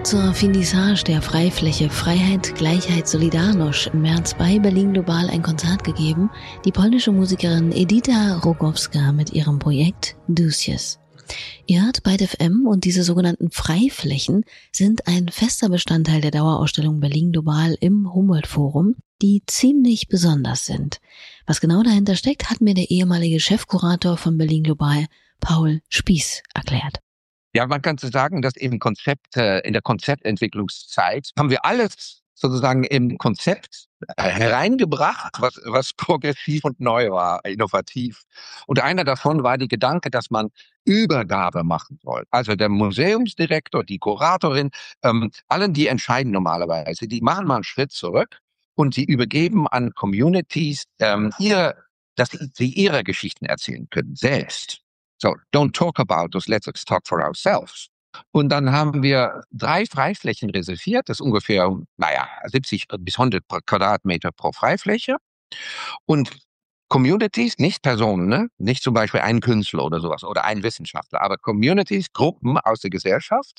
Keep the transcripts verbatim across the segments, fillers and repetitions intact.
zur Finissage der Freifläche Freiheit, Gleichheit, Solidarność im März bei Berlin Global ein Konzert gegeben, die polnische Musikerin Edyta Rogowska mit ihrem Projekt Dusies. Ihr hört Byte F M und diese sogenannten Freiflächen sind ein fester Bestandteil der Dauerausstellung Berlin Global im Humboldt-Forum, die ziemlich besonders sind. Was genau dahinter steckt, hat mir der ehemalige Chefkurator von Berlin Global, Paul Spieß, erklärt. Ja, man kann so sagen, dass im Konzept, in der Konzeptentwicklungszeit haben wir alles sozusagen im Konzept hereingebracht, was, was progressiv und neu war, innovativ. Und einer davon war die Gedanke, dass man Übergabe machen soll. Also der Museumsdirektor, die Kuratorin, ähm, allen, die entscheiden normalerweise, die machen mal einen Schritt zurück und sie übergeben an Communities, ähm, ihr, dass sie ihre Geschichten erzählen können, selbst. So, don't talk about us, let's talk for ourselves. Und dann haben wir drei Freiflächen reserviert, das ist ungefähr, naja, siebzig bis hundert Quadratmeter pro Freifläche. Und Communities, nicht Personen, ne? Nicht zum Beispiel ein Künstler oder sowas oder ein Wissenschaftler, aber Communities, Gruppen aus der Gesellschaft,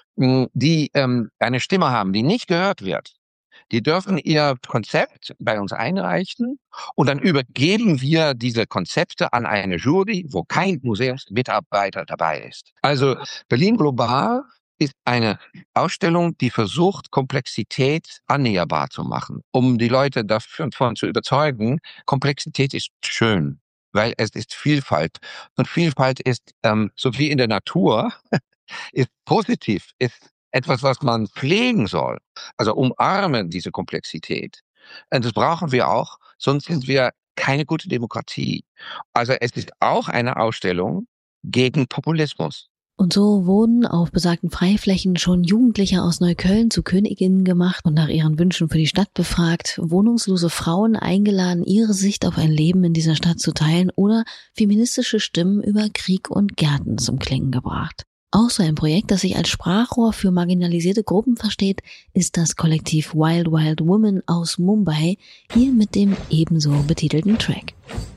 die ähm, eine Stimme haben, die nicht gehört wird. Die dürfen ihr Konzept bei uns einreichen und dann übergeben wir diese Konzepte an eine Jury, wo kein Museumsmitarbeiter dabei ist. Also Berlin Global ist eine Ausstellung, die versucht, Komplexität annäherbar zu machen, um die Leute davon zu überzeugen, Komplexität ist schön, weil es ist Vielfalt. Und Vielfalt ist, ähm, so wie in der Natur, ist positiv, ist etwas, was man pflegen soll. Also umarmen diese Komplexität. Und das brauchen wir auch, sonst sind wir keine gute Demokratie. Also es ist auch eine Ausstellung gegen Populismus. Und so wurden auf besagten Freiflächen schon Jugendliche aus Neukölln zu Königinnen gemacht und nach ihren Wünschen für die Stadt befragt, wohnungslose Frauen eingeladen, ihre Sicht auf ein Leben in dieser Stadt zu teilen oder feministische Stimmen über Krieg und Gärten zum Klingen gebracht. Auch so ein Projekt, das sich als Sprachrohr für marginalisierte Gruppen versteht, ist das Kollektiv Wild Wild Women aus Mumbai, hier mit dem ebenso betitelten Track.